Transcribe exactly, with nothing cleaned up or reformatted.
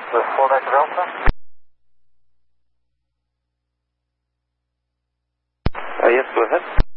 With four Delta Delta? Uh, yes, go ahead.